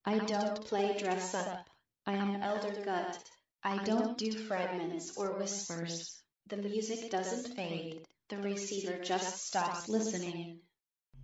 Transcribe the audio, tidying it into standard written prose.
I don't play dress up. I am Elder Gut. I don't do fragments or whispers. The music doesn't fade. The receiver just stops listening.